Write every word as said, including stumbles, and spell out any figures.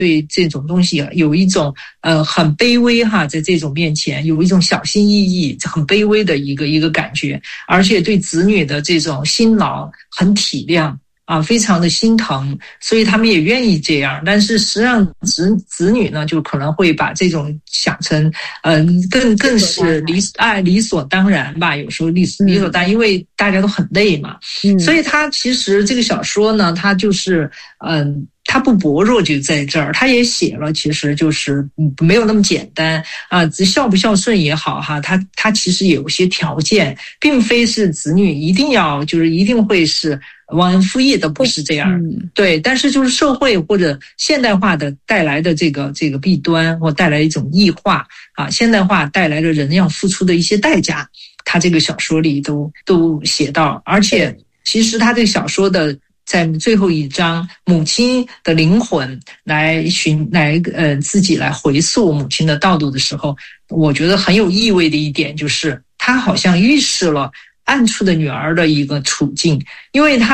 对这种东西有一种呃很卑微哈，在这种面前有一种小心翼翼、很卑微的一个一个感觉，而且对子女的这种辛劳很体谅。啊，非常的心疼，所以他们也愿意这样。但是实际上子子女呢，就可能会把这种想成，嗯、呃，更更是理爱理所当然吧。有时候理理所当然，因为大家都很累嘛。嗯，所以他其实这个小说呢，他就是嗯。呃他不薄弱就在这儿，他也写了，其实就是没有那么简单啊。孝不孝顺也好哈，他他其实也有些条件，并非是子女一定要就是一定会是忘恩负义的，不是这样。嗯、对，但是就是社会或者现代化的带来的这个这个弊端，或带来一种异化啊，现代化带来的人要付出的一些代价，他这个小说里都都写到，而且其实他这个小说的。在最后一章，母亲的灵魂来寻来呃自己来回溯母亲的道路的时候，我觉得很有意味的一点就是，她好像预示了暗处的女儿的一个处境，因为她。